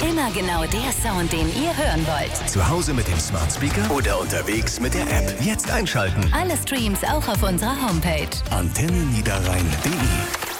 Immer genau der Sound, den ihr hören wollt. Zu Hause mit dem Smart Speaker oder unterwegs mit der App. Jetzt einschalten. Alle Streams auch auf unserer Homepage. antenneniederrhein.de